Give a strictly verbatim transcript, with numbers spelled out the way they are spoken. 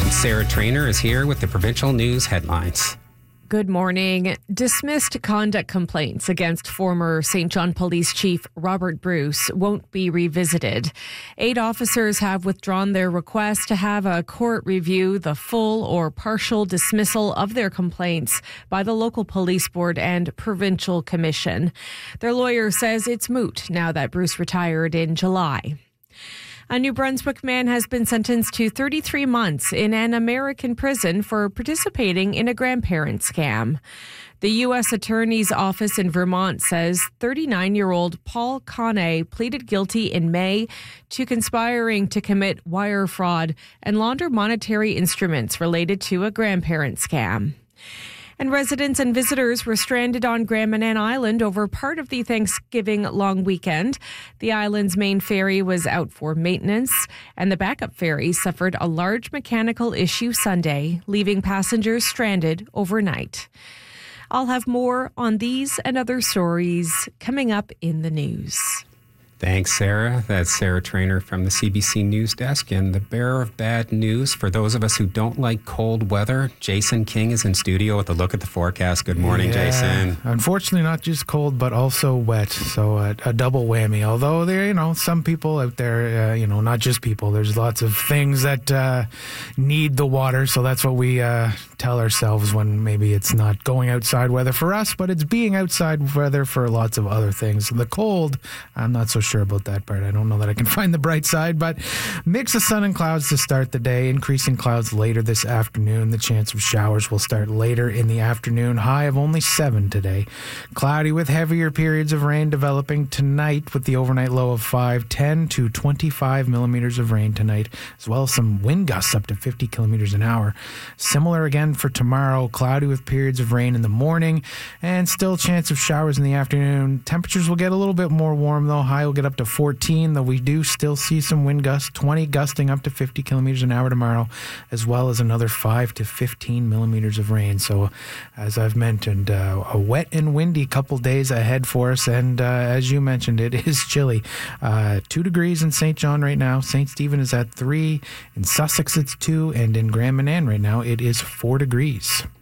And Sarah Trainer is here with the Provincial News headlines. Good morning. Dismissed conduct complaints against former Saint John Police Chief Robert Bruce won't be revisited. Eight officers have withdrawn their request to have a court review the full or partial dismissal of their complaints by the local police board and provincial commission. Their lawyer says it's moot now that Bruce retired in July. A New Brunswick man has been sentenced to thirty-three months in an American prison for participating in a grandparent scam. The U S Attorney's Office in Vermont says thirty-nine-year-old Paul Conne pleaded guilty in May to conspiring to commit wire fraud and launder monetary instruments related to a grandparent scam. And residents and visitors were stranded on Grand Manan Island over part of the Thanksgiving long weekend. The island's main ferry was out for maintenance, and the backup ferry suffered a large mechanical issue Sunday, leaving passengers stranded overnight. I'll have more on these and other stories coming up in the news. Thanks, Sarah. That's Sarah Trainer from the C B C News Desk. And the bearer of bad news for those of us who don't like cold weather, Jason King is in studio with a look at the forecast. Good morning, yeah, Jason. Unfortunately, not just cold, but also wet. So a, a double whammy. Although there, you know, some people out there, uh, you know, not just people. There's lots of things that uh, need the water. So that's what we uh, tell ourselves when maybe it's not going outside weather for us, but it's being outside weather for lots of other things. The cold, I'm not so sure about that part. I don't know that I can find the bright side, but mix of sun and clouds to start the day. Increasing clouds later this afternoon. The chance of showers will start later in the afternoon. High of only seven today. Cloudy with heavier periods of rain developing tonight with the overnight low of five, ten to twenty-five millimeters of rain tonight, as well as some wind gusts up to fifty kilometers an hour. Similar again for tomorrow. Cloudy with periods of rain in the morning and still chance of showers in the afternoon. Temperatures will get a little bit more warm though. High will get up to fourteen, though we do still see some wind gusts, twenty gusting up to fifty kilometers an hour tomorrow, as well as another five to fifteen millimeters of rain. So, as I've mentioned, uh, a wet and windy couple days ahead for us, and uh, as you mentioned, it is chilly. Uh, two degrees in Saint John right now. Saint Stephen is at three. In Sussex, it's two, and in Grand Manan right now, it is four degrees.